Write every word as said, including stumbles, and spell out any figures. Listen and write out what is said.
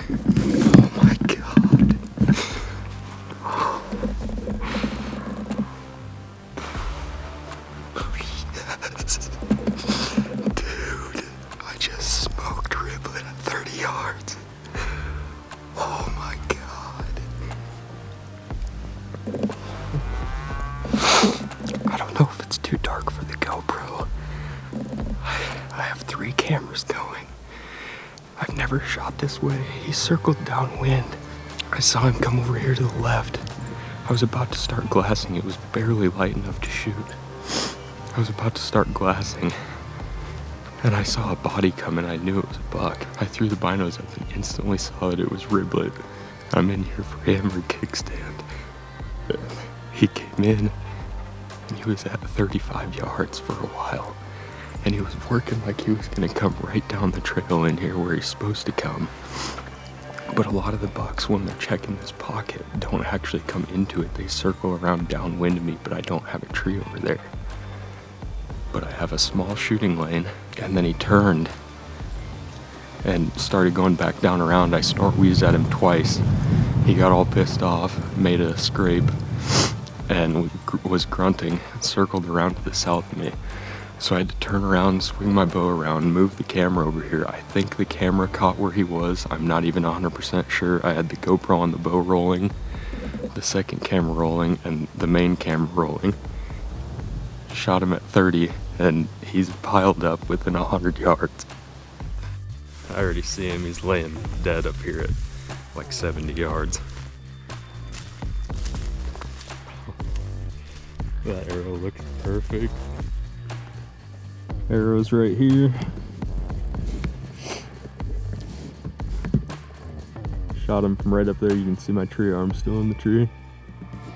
Oh my God. Oh, yes. Dude, I just smoked Riblet at thirty yards. Oh my God. I don't know if it's too dark for the GoPro. I, I have three cameras going. I've never shot this way. He circled downwind. I saw him come over here to the left. I was about to start glassing. It was barely light enough to shoot. I was about to start glassing, and I saw a body come, and I knew it was a buck. I threw the binos up and instantly saw that it was Riblet. I'm in here for hammer kickstand. He came in, and he was at thirty-five yards for a while. And he was working like he was gonna come right down the trail in here where he's supposed to come. But a lot of the bucks, when they're checking this pocket, don't actually come into it. They circle around downwind of me, but I don't have a tree over there. But I have a small shooting lane, and then he turned and started going back down around. I snort wheezed at him twice. He got all pissed off, made a scrape, and was grunting, circled around to the south of me. So I had to turn around, swing my bow around, move the camera over here. I think the camera caught where he was. I'm not even one hundred percent sure. I had the GoPro on the bow rolling, the second camera rolling, and the main camera rolling. Shot him at thirty, and he's piled up within one hundred yards. I already see him. He's laying dead up here at like seventy yards. That arrow looks perfect. Arrow's right here. Shot him from right up there. You can see my tree arm still in the tree.